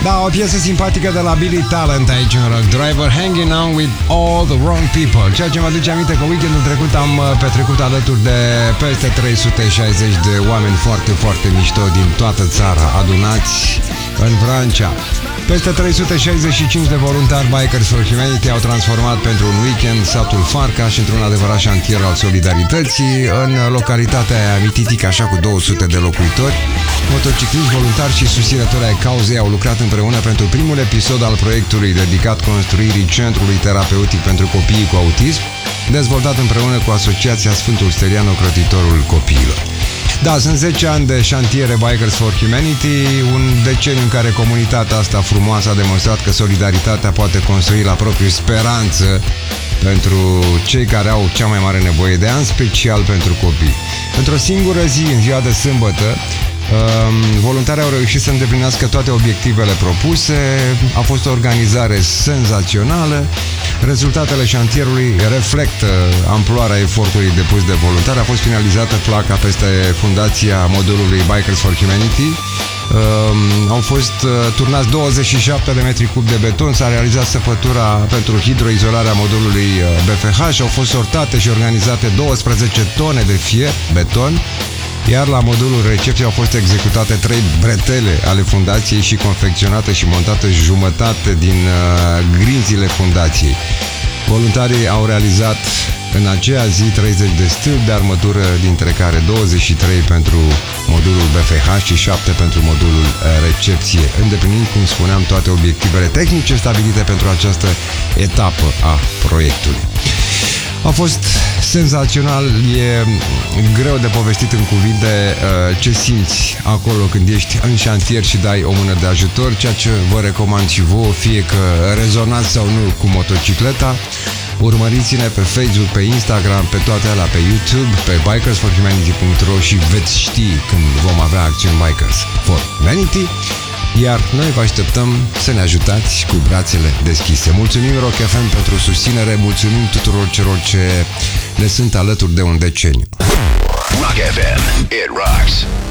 Da, o piesă simpatică de la Billy Talent aici în Rock Driver, Hanging On With All The Wrong People. Ceea ce mă aduce aminte că weekendul trecut am petrecut alături de peste 360 de oameni foarte, foarte mișto din toată țara, adunați în Vrancea. Peste 365 de voluntari Bikers for Humanity au transformat pentru un weekend satul Farcaș într-un adevărat șantier al solidarității. În localitatea aia mititică, așa cu 200 de locuitori, motocicliști, voluntari și susținători ai cauzei au lucrat împreună pentru primul episod al proiectului dedicat construirii Centrului Terapeutic pentru Copiii cu Autism, dezvoltat împreună cu Asociația Sfântul Stelian, ocrotitorul copiilor. Da, sunt 10 ani de șantiere Bikers for Humanity, un deceniu în care comunitatea asta frumoasă a demonstrat că solidaritatea poate construi la propriu speranță pentru cei care au cea mai mare nevoie de an, special pentru copii. Într-o singură zi, în ziua de sâmbătă, voluntarii au reușit să îndeplinească toate obiectivele propuse. A fost o organizare senzațională. Rezultatele șantierului reflectă amploarea efortului depus de voluntari. A fost finalizată placa peste fundația modulului Bikers for Humanity. Au fost turnați 27 de metri cub de beton. S-a realizat săpătura pentru hidroizolarea modulului BFH. Au fost sortate și organizate 12 tone de fier, beton. Iar la modulul recepției au fost executate 3 bretele ale fundației și confecționate și montate jumătate din grinzile fundației. Voluntarii au realizat în aceea zi 30 de stâlpi de armătură, dintre care 23 pentru modulul BFH și 7 pentru modulul recepție, îndeplinind, cum spuneam, toate obiectivele tehnice stabilite pentru această etapă a proiectului. A fost senzațional, e greu de povestit în cuvinte ce simți acolo când ești în șantier și dai o mână de ajutor, ceea ce vă recomand și vouă, fie că rezonați sau nu cu motocicleta. Urmăriți-ne pe Facebook, pe Instagram, pe toate alea, pe YouTube, pe bikersforhumanity.ro și veți ști când vom avea acțiuni Bikers for Humanity. Iar noi vă așteptăm să ne ajutați cu brațele deschise. Mulțumim Rock FM pentru susținere, mulțumim tuturor celor ce ne sunt alături de un deceniu. Rock FM, it rocks.